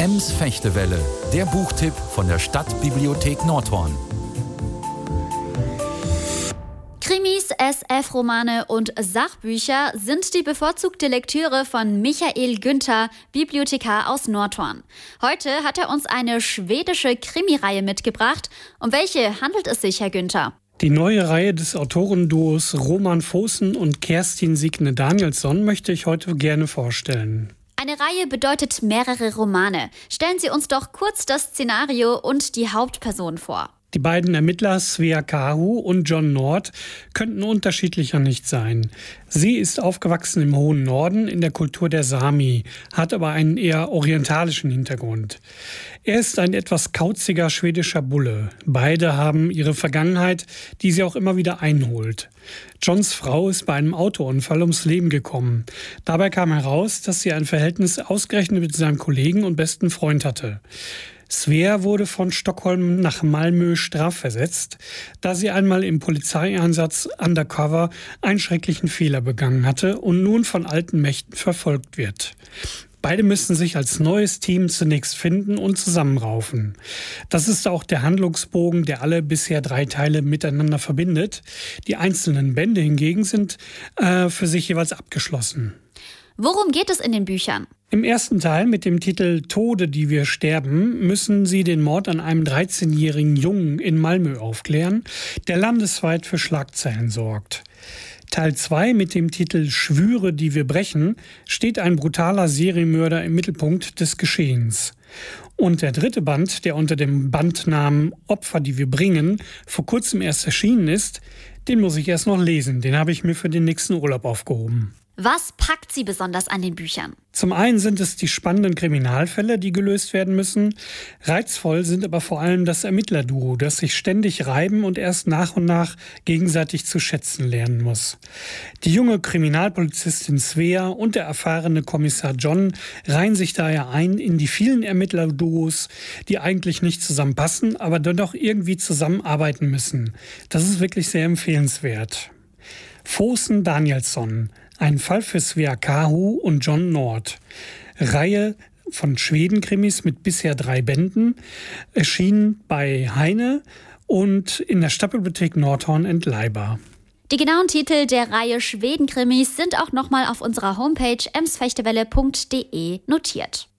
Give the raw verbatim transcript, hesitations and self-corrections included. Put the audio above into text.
Ems Fechtewelle, der Buchtipp von der Stadtbibliothek Nordhorn. Krimis, S F-Romane und Sachbücher sind die bevorzugte Lektüre von Michael Günther, Bibliothekar aus Nordhorn. Heute hat er uns eine schwedische Krimireihe mitgebracht. Um welche handelt es sich, Herr Günther? Die neue Reihe des Autorenduos Roman Fossen und Kerstin Signe Danielsson möchte ich heute gerne vorstellen. Eine Reihe bedeutet mehrere Romane. Stellen Sie uns doch kurz das Szenario und die Hauptperson vor. Die beiden Ermittler Svea Kahu und John Nord könnten unterschiedlicher nicht sein. Sie ist aufgewachsen im hohen Norden in der Kultur der Sami, hat aber einen eher orientalischen Hintergrund. Er ist ein etwas kauziger schwedischer Bulle. Beide haben ihre Vergangenheit, die sie auch immer wieder einholt. Johns Frau ist bei einem Autounfall ums Leben gekommen. Dabei kam heraus, dass sie ein Verhältnis ausgerechnet mit seinem Kollegen und besten Freund hatte. Svea wurde von Stockholm nach Malmö strafversetzt, da sie einmal im Polizeieinsatz undercover einen schrecklichen Fehler begangen hatte und nun von alten Mächten verfolgt wird. Beide müssen sich als neues Team zunächst finden und zusammenraufen. Das ist auch der Handlungsbogen, der alle bisher drei Teile miteinander verbindet. Die einzelnen Bände hingegen sind äh, für sich jeweils abgeschlossen. Worum geht es in den Büchern? Im ersten Teil mit dem Titel Tode, die wir sterben, müssen sie den Mord an einem dreizehnjährigen Jungen in Malmö aufklären, der landesweit für Schlagzeilen sorgt. Teil zwei mit dem Titel Schwüre, die wir brechen, steht ein brutaler Serienmörder im Mittelpunkt des Geschehens. Und der dritte Band, der unter dem Bandnamen Opfer, die wir bringen, vor kurzem erst erschienen ist, den muss ich erst noch lesen. Den habe ich mir für den nächsten Urlaub aufgehoben. Was packt Sie besonders an den Büchern? Zum einen sind es die spannenden Kriminalfälle, die gelöst werden müssen. Reizvoll sind aber vor allem das Ermittlerduo, das sich ständig reiben und erst nach und nach gegenseitig zu schätzen lernen muss. Die junge Kriminalpolizistin Svea und der erfahrene Kommissar John reihen sich daher ein in die vielen Ermittlerduos, die eigentlich nicht zusammenpassen, aber dennoch irgendwie zusammenarbeiten müssen. Das ist wirklich sehr empfehlenswert. Fossen Danielsson. Ein Fall für Svea Kahu und John Nord. Reihe von Schweden-Krimis mit bisher drei Bänden, erschienen bei Heine und in der Stadtbibliothek Nordhorn entleihbar. Die genauen Titel der Reihe Schweden-Krimis sind auch nochmal auf unserer Homepage emsfechtewelle punkt de notiert.